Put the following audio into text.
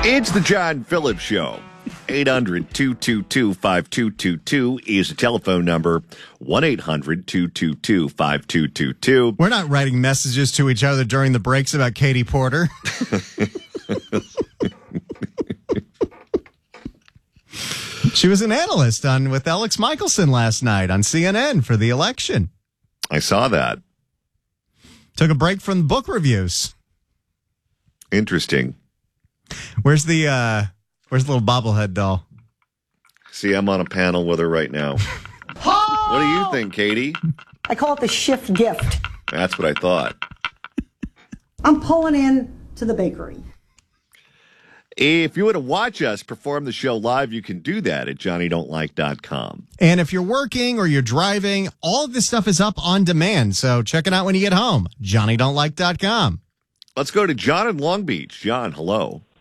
It's the John Phillips Show. 800-222-5222 is the telephone number. 1-800-222-5222. We're not writing messages to each other during the breaks about Katie Porter. She was an analyst with Alex Michelson last night on CNN for the election. I saw that. Took a break from the book reviews. Interesting. Where's the little bobblehead doll? See, I'm on a panel with her right now. What do you think, Katie? I call it the shift gift. That's what I thought. I'm pulling in to the bakery. If you want to watch us perform the show live, you can do that at JohnnyDon'tLike.com. And if you're working or you're driving, all of this stuff is up on demand. So check it out when you get home. JohnnyDon'tLike.com. Let's go to John in Long Beach. John, hello.